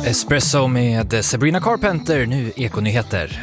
Espresso med Sabrina Carpenter, nu Ekonyheter.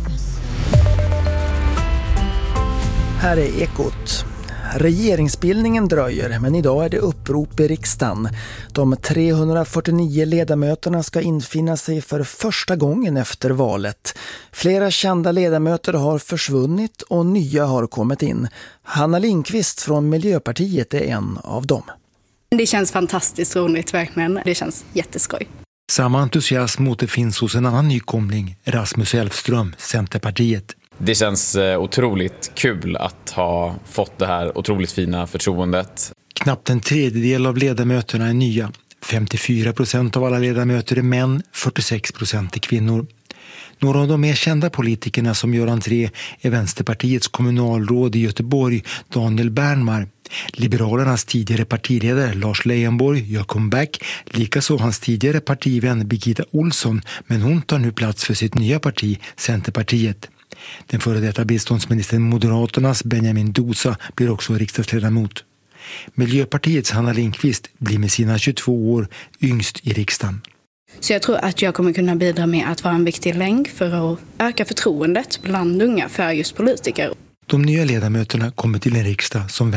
Här är Ekot. Regeringsbildningen dröjer, men idag är det upprop i riksdagen. De 349 ledamöterna ska infinna sig för första gången efter valet. Flera kända ledamöter har försvunnit och nya har kommit in. Hanna Lindqvist från Miljöpartiet är en av dem. Det känns fantastiskt roligt, verkligen. Det känns jätteskoj. Samma entusiasm återfinns hos en annan nykomling, Rasmus Elfström, Centerpartiet. Det känns otroligt kul att ha fått det här otroligt fina förtroendet. Knappt en tredjedel av ledamöterna är nya. 54% av alla ledamöter är män, 46% är kvinnor. Några av de mer kända politikerna som gör entré är Vänsterpartiets kommunalråd i Göteborg, Daniel Bernmar. Liberalernas tidigare partiledare Lars Leijonborg gör comeback, likaså hans tidigare partivän Birgitta Olsson, men hon tar nu plats för sitt nya parti, Centerpartiet. Den före detta biståndsministern Moderaternas Benjamin Dosa blir också riksdagsledamot. Miljöpartiets Hanna Lindqvist blir med sina 22 år yngst i riksdagen. Så jag tror att jag kommer kunna bidra med att vara en viktig länk för att öka förtroendet bland unga för just politiker. De nya ledamöterna kommer till en riksdag som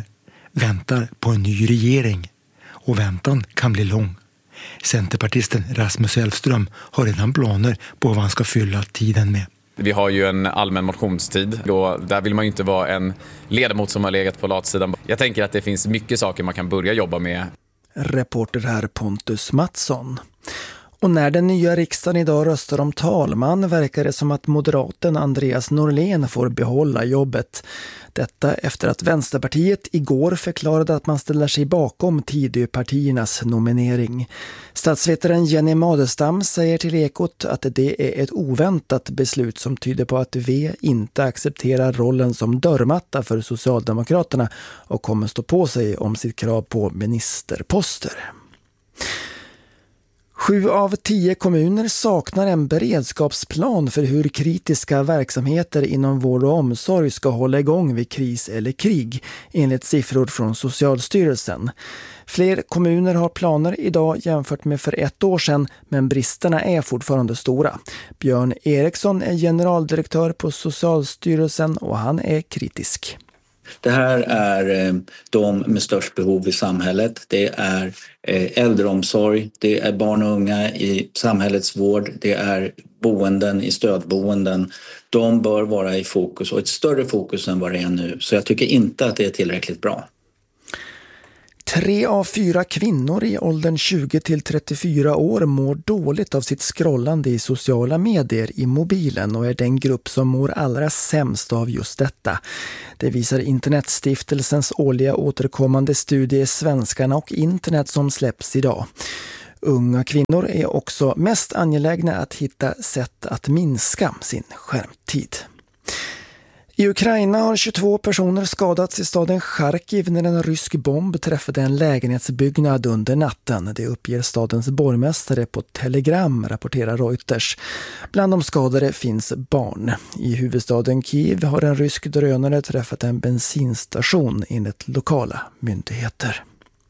väntar på en ny regering. Och väntan kan bli lång. Centerpartisten Rasmus Elfström har redan planer på vad han ska fylla tiden med. Vi har ju en allmän motionstid. Där vill man ju inte vara en ledamot som har legat på latsidan. Jag tänker att det finns mycket saker man kan börja jobba med. Reporter här Pontus Mattsson. Och när den nya riksdagen idag röstar om talman verkar det som att moderaten Andreas Norlén får behålla jobbet. Detta efter att Vänsterpartiet igår förklarade att man ställer sig bakom Tidöpartiernas nominering. Statsvetaren Jenny Madestam säger till Ekot att det är ett oväntat beslut som tyder på att V inte accepterar rollen som dörrmatta för Socialdemokraterna och kommer stå på sig om sitt krav på ministerposter. 7 av 10 kommuner saknar en beredskapsplan för hur kritiska verksamheter inom vård och omsorg ska hålla igång vid kris eller krig, enligt siffror från Socialstyrelsen. Fler kommuner har planer idag jämfört med för 1 år sedan, men bristerna är fortfarande stora. Björn Eriksson är generaldirektör på Socialstyrelsen och han är kritisk. Det här är de med störst behov i samhället. Det är äldreomsorg, det är barn och unga i samhällets vård, det är boenden i stödboenden. De bör vara i fokus och ett större fokus än vad det är nu. Så jag tycker inte att det är tillräckligt bra. 3 av 4 kvinnor i åldern 20 till 34 år mår dåligt av sitt scrollande i sociala medier i mobilen och är den grupp som mår allra sämst av just detta. Det visar Internetstiftelsens årliga återkommande studie Svenskarna och internet som släpps idag. Unga kvinnor är också mest angelägna att hitta sätt att minska sin skärmtid. I Ukraina har 22 personer skadats i staden Charkiv när en rysk bomb träffade en lägenhetsbyggnad under natten. Det uppger stadens borgmästare på Telegram, rapporterar Reuters. Bland de skadade finns barn. I huvudstaden Kiev har en rysk drönare träffat en bensinstation enligt lokala myndigheter.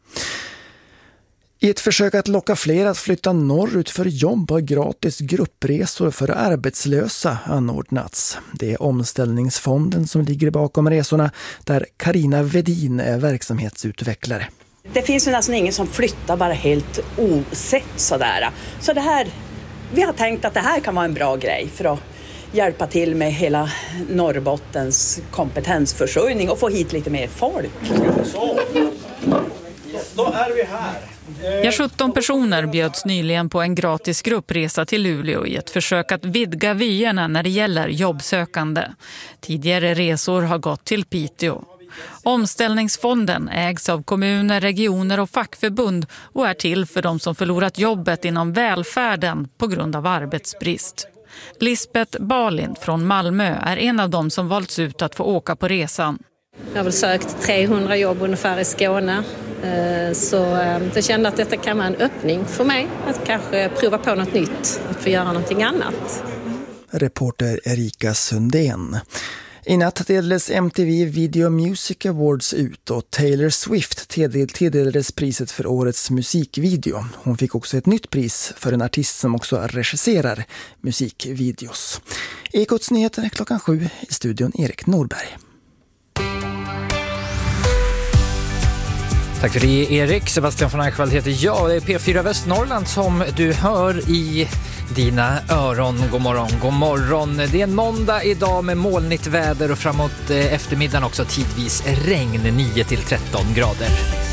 I ett försök att locka fler att flytta norrut för jobb har gratis gruppresor för arbetslösa anordnats. Det är Omställningsfonden som ligger bakom resorna, där Carina Vedin är verksamhetsutvecklare. Det finns ju nästan ingen som flyttar bara helt osett sådär. Så det här, vi har tänkt att det här kan vara en bra grej för att hjälpa till med hela Norrbottens kompetensförsörjning och få hit lite mer folk. Så, då är vi här. 17 personer bjöds nyligen på en gratis gruppresa till Luleå i ett försök att vidga vyerna när det gäller jobbsökande. Tidigare resor har gått till Piteå. Omställningsfonden ägs av kommuner, regioner och fackförbund och är till för de som förlorat jobbet inom välfärden på grund av arbetsbrist. Lisbeth Balind från Malmö är en av dem som valts ut att få åka på resan. Jag har väl sökt 300 jobb ungefär i Skåne. Så jag kände att detta kan vara en öppning för mig att kanske prova på något nytt, att få göra någonting annat. Reporter Erika Sundén. I natt delades MTV Video Music Awards ut och Taylor Swift tilldelades priset för årets musikvideo. Hon fick också ett nytt pris för en artist som också regisserar musikvideos. Ekots nyheter 7:00 i studion Erik Norberg. Tack för det, Erik. Sebastian von Eichwald heter jag. Det är P4 Västnorrland som du hör i dina öron. God morgon, god morgon. Det är en måndag idag med molnigt väder och framåt eftermiddagen också tidvis regn, 9-13 grader.